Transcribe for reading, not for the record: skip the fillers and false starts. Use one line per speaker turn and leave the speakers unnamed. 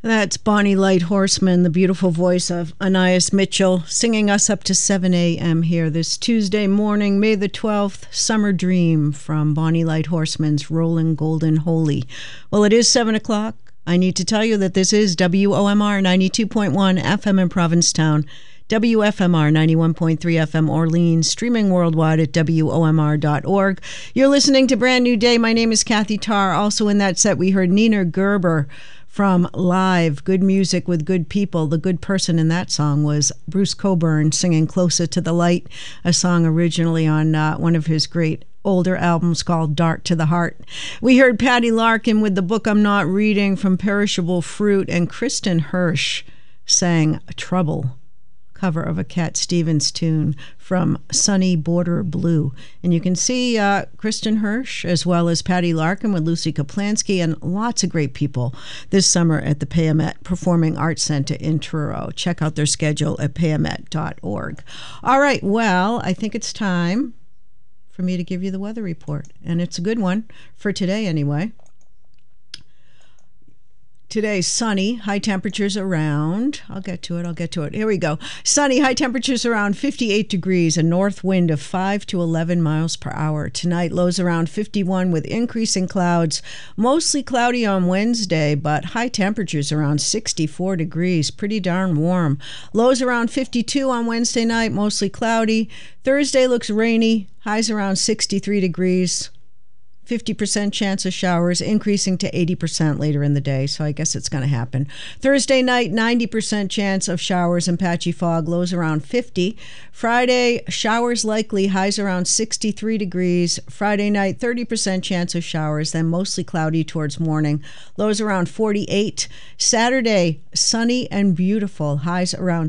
That's Bonnie Light Horseman, the beautiful voice of Anais Mitchell, singing us up to 7 a.m. here this Tuesday morning, May the 12th, Summer Dream from Bonnie Light Horseman's Rolling Golden Holy. Well, it is 7 o'clock. I need to tell you that this is WOMR 92.1 FM in Provincetown, WFMR 91.3 FM Orleans, streaming worldwide at WOMR.org. You're listening to Brand New Day. My name is Kathy Tarr. Also in that set, we heard Nina Gerber from Live, Good Music with Good People. The good person in that song was Bruce Cockburn singing Closer to the Light, a song originally on one of his great older albums called Dark to the Heart. We heard Patty Larkin with The Book I'm Not Reading from Perishable Fruit, and Kristen Hirsch sang Trouble, cover of a Cat Stevens tune from Sunny Border Blue. And you can see Kristen Hirsch as well as Patty Larkin with Lucy Kaplansky and lots of great people this summer at the Payamet Performing Arts Center in Truro. Check out their schedule at payamet.org. All right, well, I think it's time for me to give you the weather report. And it's a good one for today anyway. Today's sunny, high temperatures around, I'll get to it. Here we go. Sunny, high temperatures around 58 degrees, a north wind of 5 to 11 miles per hour. Tonight, lows around 51 with increasing clouds. Mostly cloudy on Wednesday, but high temperatures around 64 degrees. Pretty darn warm. Lows around 52 on Wednesday night, mostly cloudy. Thursday looks rainy, highs around 63 degrees. 50% chance of showers, increasing to 80% later in the day, so I guess it's going to happen. Thursday night, 90% chance of showers and patchy fog, lows around 50. Friday, showers likely, highs around 63 degrees. Friday night, 30% chance of showers, then mostly cloudy towards morning, lows around 48. Saturday, sunny and beautiful, highs around